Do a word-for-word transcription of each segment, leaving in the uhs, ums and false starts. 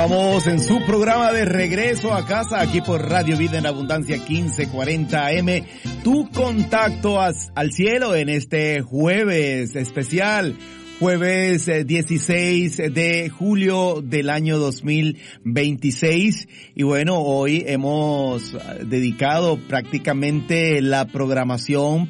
Estamos en su programa de regreso a casa, aquí por Radio Vida en Abundancia quince cuarenta A M. Tu contacto as, al cielo en este jueves especial, jueves eh, dieciséis de julio del año dos mil veintiséis. Y bueno, hoy hemos dedicado prácticamente la programación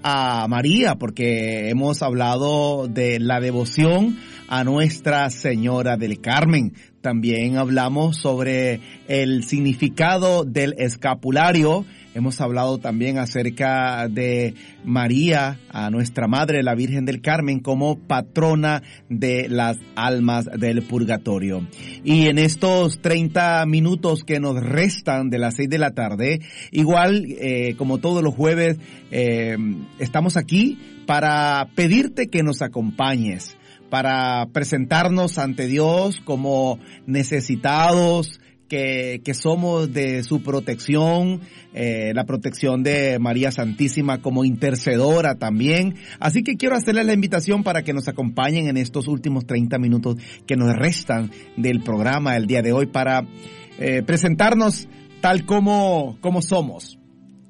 a María, porque hemos hablado de la devoción a Nuestra Señora del Carmen. También hablamos sobre el significado del escapulario. Hemos hablado también acerca de María, a nuestra Madre, la Virgen del Carmen, como patrona de las almas del purgatorio. Y en estos treinta minutos que nos restan de las seis de la tarde, igual eh, como todos los jueves, eh, estamos aquí para pedirte que nos acompañes, para presentarnos ante Dios como necesitados, que, que somos de su protección, eh, la protección de María Santísima como intercedora también. Así que quiero hacerles la invitación para que nos acompañen en estos últimos treinta minutos que nos restan del programa el día de hoy, para eh, presentarnos tal como, como somos,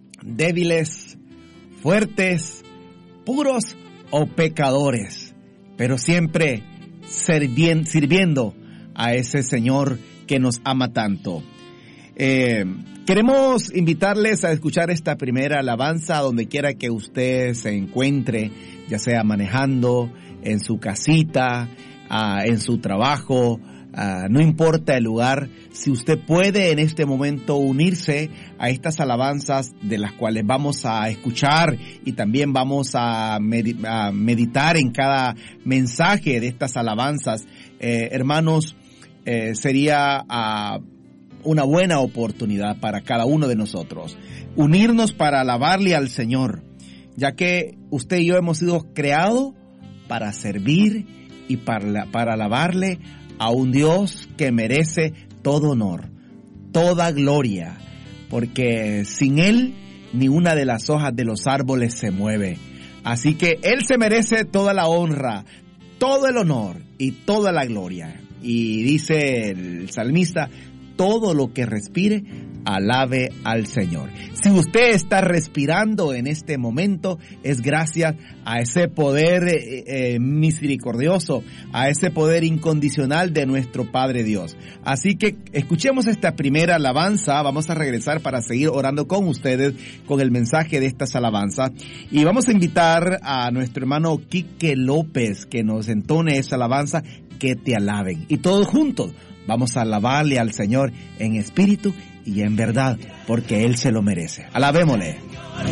débiles, fuertes, puros o pecadores, pero siempre sirvien, sirviendo a ese Señor que nos ama tanto. Eh, queremos invitarles a escuchar esta primera alabanza donde quiera que usted se encuentre, ya sea manejando, en su casita, uh, en su trabajo, uh, no importa el lugar. Si usted puede en este momento unirse a estas alabanzas de las cuales vamos a escuchar y también vamos a, med- a meditar en cada mensaje de estas alabanzas, eh, hermanos, eh, sería uh, una buena oportunidad para cada uno de nosotros unirnos para alabarle al Señor, ya que usted y yo hemos sido creados para servir y para, para alabarle a un Dios que merece todo honor, toda gloria, porque sin Él ni una de las hojas de los árboles se mueve. Así que Él se merece toda la honra, todo el honor y toda la gloria. Y dice el salmista, todo lo que respire, alabe al Señor. Si usted está respirando en este momento, es gracias a ese poder eh, eh, misericordioso, a ese poder incondicional de nuestro Padre Dios. Así que escuchemos esta primera alabanza. Vamos a regresar para seguir orando con ustedes con el mensaje de estas alabanzas. Y vamos a invitar a nuestro hermano Quique López que nos entone esa alabanza, que te alaben. Y todos juntos vamos a alabarle al Señor en espíritu y en verdad, porque Él se lo merece. Alabémosle.